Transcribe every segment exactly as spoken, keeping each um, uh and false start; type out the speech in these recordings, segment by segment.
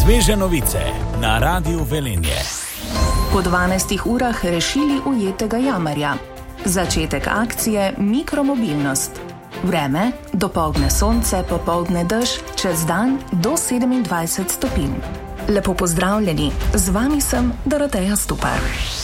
Sveže novice na Radiu Velenje. Po dvanajstih urah rešili ujetega jamarja. Začetek akcije Mikromobilnost. Vreme, dopoldne sonce, popoldne dež, čez dan do sedemindvajset stopinj. Lepo pozdravljeni, z vami sem Doroteja Stupar.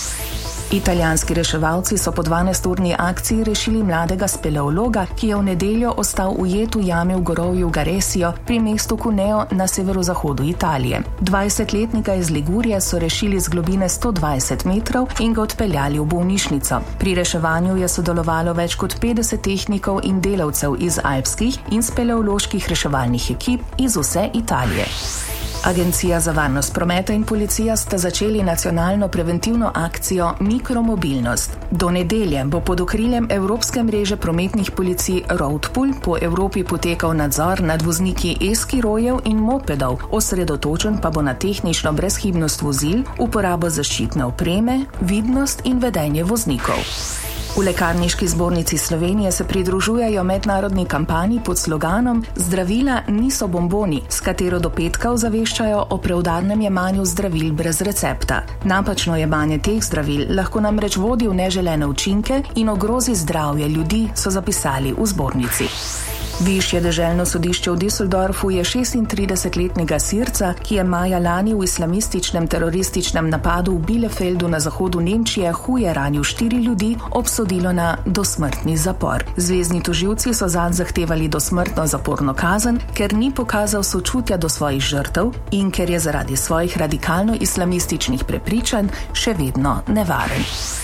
Italijanski reševalci so po dvanajsturni akciji rešili mladega speleologa, ki je v nedeljo ostal ujet v jami v gorovju Garesijo pri mestu Cuneo na severozahodu Italije. dvajsetletnika iz Ligurije so rešili z globine sto dvajset metrov in ga odpeljali v bolnišnico. Pri reševanju je sodelovalo več kot petdeset tehnikov in delavcev iz alpskih in speleoloških reševalnih ekip iz vse Italije. Agencija za varnost prometa in policija sta začeli nacionalno preventivno akcijo Mikromobilnost. Do nedelje bo pod okriljem Evropske mreže prometnih policij Roadpool po Evropi potekal nadzor nad vozniki e-skirojev in mopedov, osredotočen pa bo na tehnično brezhibnost vozil, uporabo zaščitne opreme, vidnost in vedenje voznikov. V Lekarniški zbornici Slovenije se pridružujejo mednarodni kampanji pod sloganom Zdravila niso bomboni, s katero do petka ozaveščajo o preudarnem jemanju zdravil brez recepta. Napačno jemanje teh zdravil lahko namreč vodi v neželene učinke in ogrozi zdravje ljudi, so zapisali v zbornici. Višje deželno sodišče v Düsseldorfu je šestintridesetletnega Sirca, ki je maja lani v islamističnem terorističnem napadu v Bielefeldu na zahodu Nemčije huje ranil štiri ljudi, obsodilo na dosmrtni zapor. Zvezni tožilci so zanj zahtevali dosmrtno zaporno kazen, ker ni pokazal sočutja do svojih žrtev in ker je zaradi svojih radikalno-islamističnih prepričanj še vedno nevaren.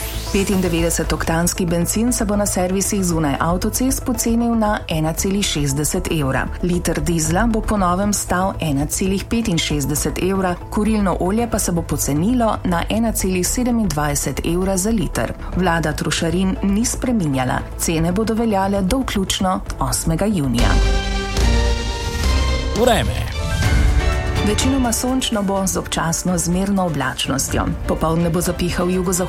petindevetdesetoktanski bencin se bo na servisih zunaj avtocest pocenil na ena cela šestdeset evra. Liter dizla bo po novem stal ena cela petinšestdeset evra, kurilno olje pa se bo pocenilo na ena cela sedemindvajset evra za liter. Vlada trošarin ni spreminjala, cene bodo veljale do vključno osmega junija. Vreme. Večinoma sončno bo z občasno zmerno oblačnostjo. Popoldne bo zapihal jugozahod